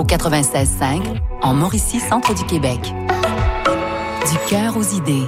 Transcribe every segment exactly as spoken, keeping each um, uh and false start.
quatre-vingt-seize cinq, en Mauricie, centre du Québec. Du cœur aux idées.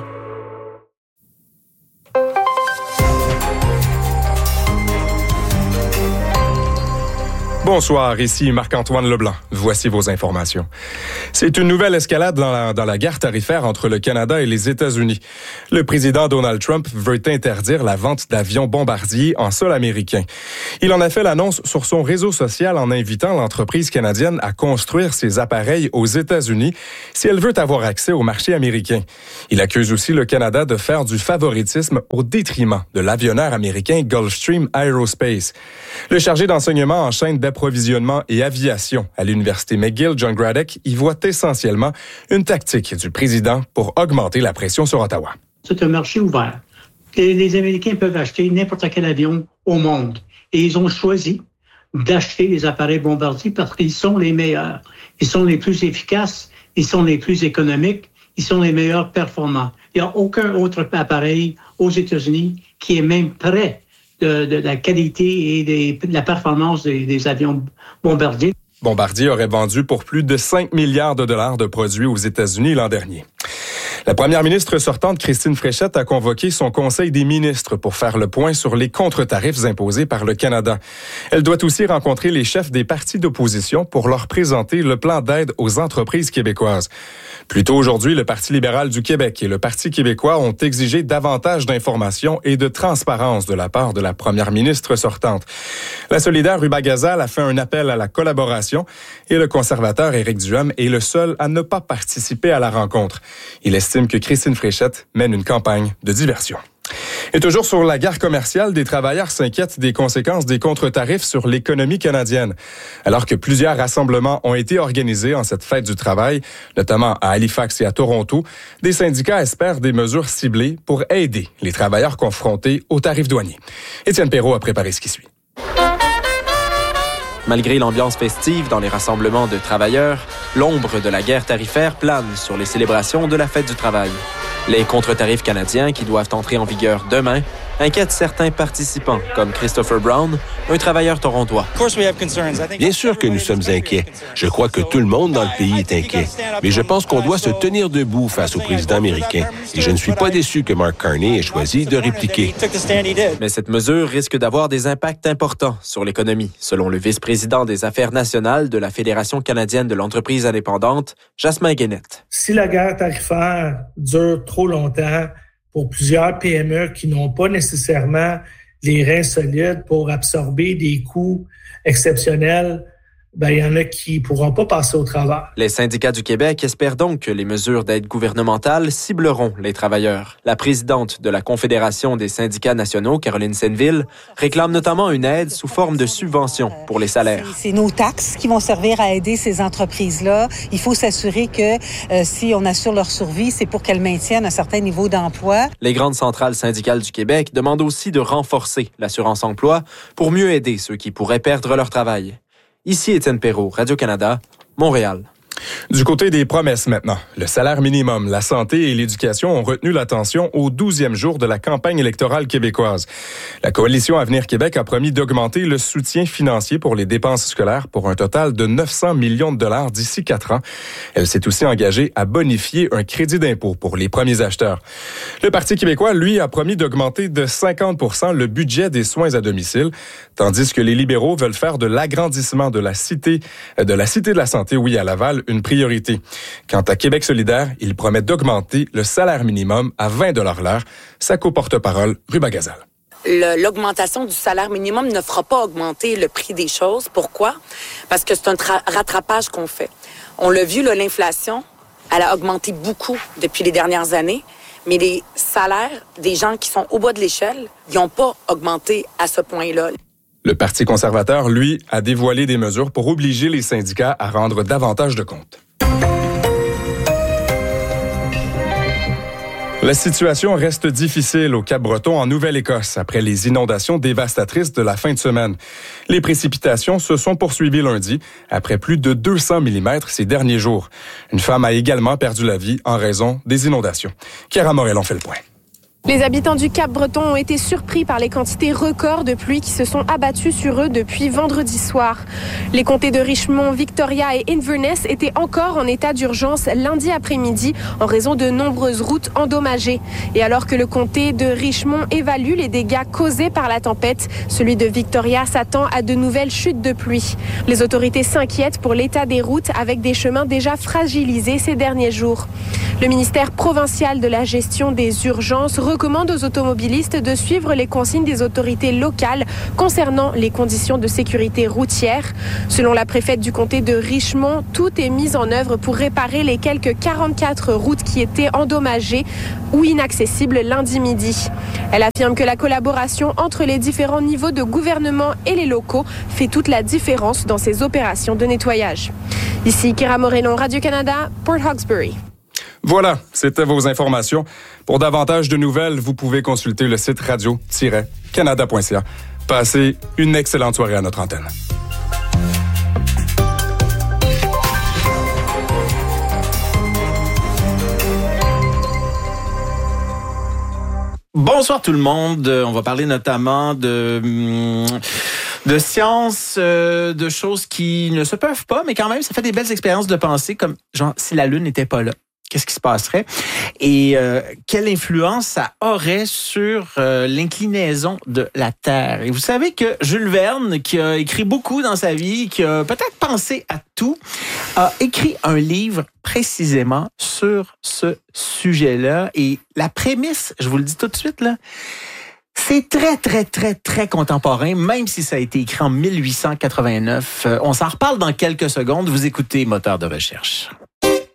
Bonsoir, ici Marc-Antoine Leblanc. Voici vos informations. C'est une nouvelle escalade dans la, dans la guerre tarifaire entre le Canada et les États-Unis. Le président Donald Trump veut interdire la vente d'avions bombardiers en sol américain. Il en a fait l'annonce sur son réseau social en invitant l'entreprise canadienne à construire ses appareils aux États-Unis si elle veut avoir accès au marché américain. Il accuse aussi le Canada de faire du favoritisme au détriment de l'avionneur américain Gulfstream Aerospace. Le chargé d'enseignement en chaîne d'approvisionnement et aviation à l'Université McGill, John Gradek, y voit essentiellement une tactique du président pour augmenter la pression sur Ottawa. C'est un marché ouvert. Et les Américains peuvent acheter n'importe quel avion au monde. Et ils ont choisi d'acheter les appareils bombardiers parce qu'ils sont les meilleurs. Ils sont les plus efficaces, ils sont les plus économiques, ils sont les meilleurs performants. Il n'y a aucun autre appareil aux États-Unis qui est même prêt De, de la qualité et des, de la performance des, des avions bombardiers. Bombardier aurait vendu pour plus de cinq milliards de dollars de produits aux États-Unis l'an dernier. La première ministre sortante, Christine Fréchette, a convoqué son conseil des ministres pour faire le point sur les contre-tarifs imposés par le Canada. Elle doit aussi rencontrer les chefs des partis d'opposition pour leur présenter le plan d'aide aux entreprises québécoises. Plus tôt aujourd'hui, le Parti libéral du Québec et le Parti québécois ont exigé davantage d'informations et de transparence de la part de la première ministre sortante. La solidaire Ruba Gazal a fait un appel à la collaboration et le conservateur Éric Duhem est le seul à ne pas participer à la rencontre. Il estime que Christine Fréchette mène une campagne de diversion. Et toujours sur la guerre commerciale, des travailleurs s'inquiètent des conséquences des contre-tarifs sur l'économie canadienne. Alors que plusieurs rassemblements ont été organisés en cette fête du travail, notamment à Halifax et à Toronto, des syndicats espèrent des mesures ciblées pour aider les travailleurs confrontés aux tarifs douaniers. Étienne Perrault a préparé ce qui suit. Malgré l'ambiance festive dans les rassemblements de travailleurs, l'ombre de la guerre tarifaire plane sur les célébrations de la fête du travail. Les contre-tarifs canadiens, qui doivent entrer en vigueur demain, inquiètent certains participants, comme Christopher Brown, un travailleur torontois. Bien sûr que nous sommes inquiets. Je crois que tout le monde dans le pays est inquiet. Mais je pense qu'on doit se tenir debout face au président américain. Et je ne suis pas déçu que Mark Carney ait choisi de répliquer. Mais cette mesure risque d'avoir des impacts importants sur l'économie, selon le vice-président des Affaires nationales de la Fédération canadienne de l'entreprise indépendante, Jasmin Guénette. Si la guerre tarifaire dure trop longtemps, pour plusieurs P M E qui n'ont pas nécessairement les reins solides pour absorber des coûts exceptionnels, ben, il y en a qui ne pourront pas passer au travers. Les syndicats du Québec espèrent donc que les mesures d'aide gouvernementale cibleront les travailleurs. La présidente de la Confédération des syndicats nationaux, Caroline Senneville, réclame notamment une aide sous forme de subvention pour les salaires. C'est, c'est nos taxes qui vont servir à aider ces entreprises-là. Il faut s'assurer que euh, si on assure leur survie, c'est pour qu'elles maintiennent un certain niveau d'emploi. Les grandes centrales syndicales du Québec demandent aussi de renforcer l'assurance-emploi pour mieux aider ceux qui pourraient perdre leur travail. Ici Étienne Perrault, Radio-Canada, Montréal. Du côté des promesses maintenant, le salaire minimum, la santé et l'éducation ont retenu l'attention au douzième jour de la campagne électorale québécoise. La Coalition Avenir Québec a promis d'augmenter le soutien financier pour les dépenses scolaires pour un total de neuf cents millions de dollars d'ici quatre ans. Elle s'est aussi engagée à bonifier un crédit d'impôt pour les premiers acheteurs. Le Parti québécois, lui, a promis d'augmenter de cinquante pour cent le budget des soins à domicile, tandis que les libéraux veulent faire de l'agrandissement de la cité de la Cité de la santé, oui, à Laval, une priorité. Quant à Québec solidaire, il promet d'augmenter le salaire minimum à vingt dollars l'heure. Sa co-porte-parole, Ruba Gazal. Le, l'augmentation du salaire minimum ne fera pas augmenter le prix des choses. Pourquoi? Parce que c'est un tra- rattrapage qu'on fait. On l'a vu, là, l'inflation, elle a augmenté beaucoup depuis les dernières années, mais les salaires des gens qui sont au bas de l'échelle, ils n'ont pas augmenté à ce point-là. Le Parti conservateur, lui, a dévoilé des mesures pour obliger les syndicats à rendre davantage de comptes. La situation reste difficile au Cap-Breton en Nouvelle-Écosse après les inondations dévastatrices de la fin de semaine. Les précipitations se sont poursuivies lundi après plus de deux cents millimètres ces derniers jours. Une femme a également perdu la vie en raison des inondations. Chiara Morel en fait le point. Les habitants du Cap-Breton ont été surpris par les quantités records de pluie qui se sont abattues sur eux depuis vendredi soir. Les comtés de Richmond, Victoria et Inverness étaient encore en état d'urgence lundi après-midi en raison de nombreuses routes endommagées. Et alors que le comté de Richmond évalue les dégâts causés par la tempête, celui de Victoria s'attend à de nouvelles chutes de pluie. Les autorités s'inquiètent pour l'état des routes avec des chemins déjà fragilisés ces derniers jours. Le ministère provincial de la gestion des urgences recommande aux automobilistes de suivre les consignes des autorités locales concernant les conditions de sécurité routière. Selon la préfète du comté de Richmond, tout est mis en œuvre pour réparer les quelques quarante-quatre routes qui étaient endommagées ou inaccessibles lundi midi. Elle affirme que la collaboration entre les différents niveaux de gouvernement et les locaux fait toute la différence dans ces opérations de nettoyage. Ici Kira Moreno, Radio-Canada, Port Hawkesbury. Voilà, c'était vos informations. Pour davantage de nouvelles, vous pouvez consulter le site radio tiret canada point c a. Passez une excellente soirée à notre antenne. Bonsoir tout le monde. On va parler notamment de... de sciences, euh, de choses qui ne se peuvent pas, mais quand même, ça fait des belles expériences de pensée, comme genre si la Lune n'était pas là. Qu'est-ce qui se passerait? Et euh, quelle influence ça aurait sur euh, l'inclinaison de la Terre? Et vous savez que Jules Verne, qui a écrit beaucoup dans sa vie, qui a peut-être pensé à tout, a écrit un livre précisément sur ce sujet-là. Et la prémisse, je vous le dis tout de suite, là, c'est très, très, très, très contemporain, même si ça a été écrit en mille huit cent quatre-vingt-neuf. On s'en reparle dans quelques secondes. Vous écoutez Moteur de recherche.